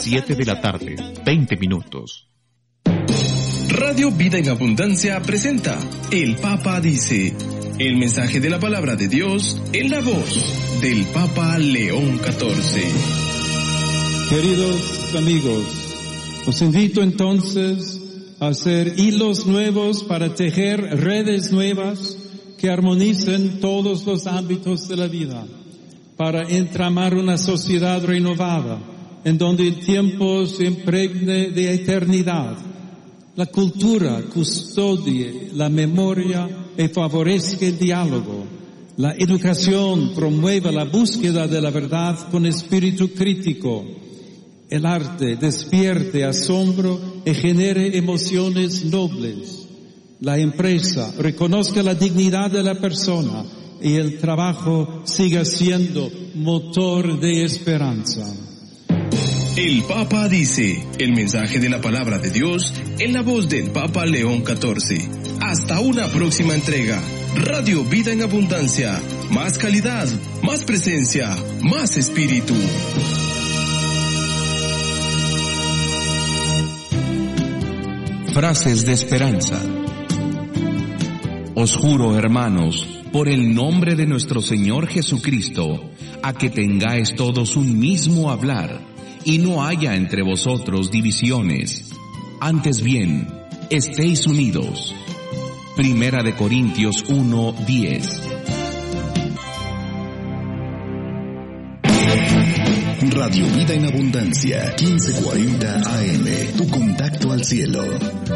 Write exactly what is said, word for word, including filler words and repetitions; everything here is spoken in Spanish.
siete de la tarde, veinte minutos. Radio Vida en Abundancia presenta El Papa Dice, el mensaje de la palabra de Dios en la voz del Papa León catorce. Queridos amigos, os invito entonces a hacer hilos nuevos para tejer redes nuevas que armonicen todos los ámbitos de la vida, para entramar una sociedad renovada, en donde el tiempo se impregne de eternidad. La cultura custodie la memoria y favorezca el diálogo. La educación promueva la búsqueda de la verdad con espíritu crítico. El arte despierte asombro y genere emociones nobles. La empresa reconozca la dignidad de la persona y el trabajo siga siendo motor de esperanza. El Papa Dice, el mensaje de la palabra de Dios en la voz del Papa León catorce. Hasta una próxima entrega. Radio Vida en Abundancia. Más calidad, más presencia, más espíritu. Frases de esperanza. Os juro, hermanos, por el nombre de nuestro Señor Jesucristo, a que tengáis todos un mismo hablar, y no haya entre vosotros divisiones. Antes bien, estéis unidos. Primera de Corintios uno, diez. Radio Vida en Abundancia, quince cuarenta A M, tu contacto al cielo.